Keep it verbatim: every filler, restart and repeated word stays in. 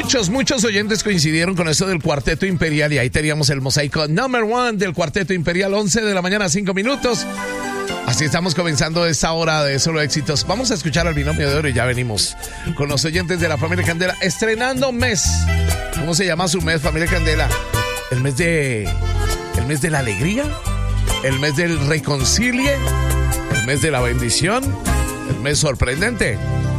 Muchos, muchos oyentes coincidieron con eso del Cuarteto Imperial y ahí teníamos el mosaico number one del Cuarteto Imperial, once de la mañana, cinco minutos. Así estamos comenzando esta hora de Solo Éxitos. Vamos a escuchar al binomio de oro y ya venimos con los oyentes de la familia Candela, estrenando mes. ¿Cómo se llama su mes, familia Candela? El mes de... el mes de la alegría, el mes del reconcilie, el mes de la bendición, el mes sorprendente.